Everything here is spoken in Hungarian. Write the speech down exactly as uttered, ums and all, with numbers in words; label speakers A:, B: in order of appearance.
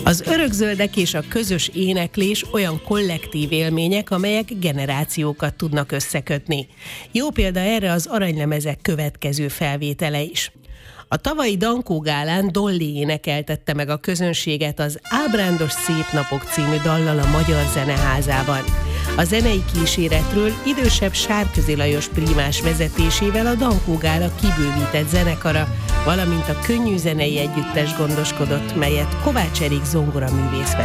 A: Az örökzöldek és a közös éneklés olyan kollektív élmények, amelyek generációkat tudnak összekötni. Jó példa erre az Aranylemezek következő felvétele is. A tavalyi Dankó gálán Dolly énekeltette meg a közönséget az Ábrándos szép napok című dallal a Magyar Zeneházában. A zenei kíséretről idősebb Sárközi Lajos prímás vezetésével a Dankó gála kibővített zenekara, valamint a könnyű zenei együttes gondoskodott, melyet Kovács Erik zongoraművész